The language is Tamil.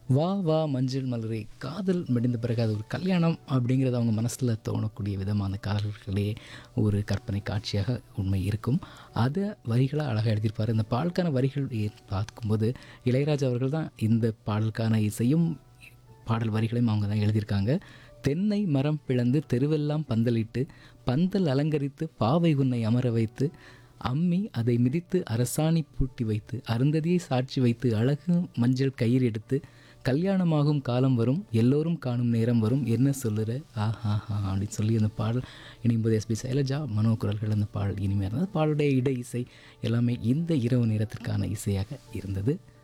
வா வா மஞ்சள் மலரே காதல் மடிந்த பிறகு அது ஒரு கல்யாணம் அப்படிங்கிறது அவங்க மனசில் தோணக்கூடிய விதமான காதல்களே ஒரு கற்பனை காட்சியாக உண்மை இருக்கும். அதை வரிகளாக அழகாக எழுதியிருப்பார். இந்த பாடலுக்கான வரிகள் பார்க்கும்போது இளையராஜா அவர்கள் தான் இந்த பாடலுக்கான இசையும் பாடல் வரிகளையும் அவங்க தான் எழுதியிருக்காங்க. தென்னை மரம் பிளந்து தெருவெல்லாம் பந்தலிட்டு பந்தல் அலங்கரித்து பாவை உன்னை அமர வைத்து அம்மி அதை மிதித்து அரசாணி பூட்டி வைத்து அருந்ததியை சாட்சி வைத்து அழகு மஞ்சள் கயிறு எடுத்து கல்யாணமாகும் காலம் வரும் எல்லோரும் காணும் நேரம் வரும் என்ன சொல்லுற ஆஹாஹா அப்படின்னு சொல்லி அந்த பாடல் இணையும்போது எஸ்பி சைலஜா மனோ குரல்கள் அந்த பாடல் இனிமையாக இருந்தது. பாடலுடைய இடை இசை எல்லாமே இந்த இரவு நேரத்திற்கான இசையாக இருந்தது.